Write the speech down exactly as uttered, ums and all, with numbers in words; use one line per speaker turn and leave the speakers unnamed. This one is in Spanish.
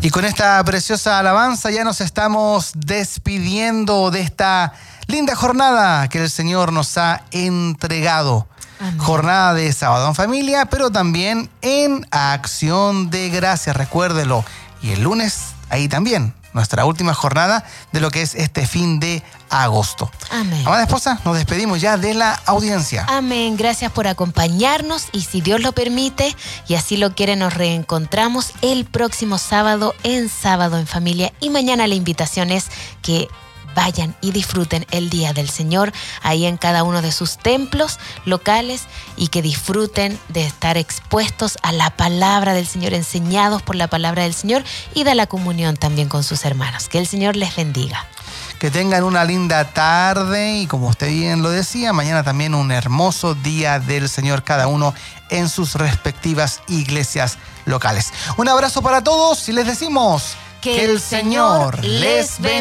Y con esta preciosa alabanza ya nos estamos despidiendo de esta linda jornada que el Señor nos ha entregado. Amén. Jornada de Sábado en Familia, pero también en Acción de Gracias, recuérdelo. Y el lunes, ahí también, nuestra última jornada de lo que es este fin de agosto.
Amén.
Amada esposa, nos despedimos ya de la audiencia.
Amén. Gracias por acompañarnos y si Dios lo permite y así lo quiere, nos reencontramos el próximo sábado en Sábado en Familia. Y mañana la invitación es que vayan y disfruten el Día del Señor ahí en cada uno de sus templos locales y que disfruten de estar expuestos a la palabra del Señor, enseñados por la palabra del Señor y de la comunión también con sus hermanos. Que el Señor les bendiga.
Que tengan una linda tarde y como usted bien lo decía, mañana también un hermoso Día del Señor, cada uno en sus respectivas iglesias locales. Un abrazo para todos y les decimos
que, que el Señor les bendiga.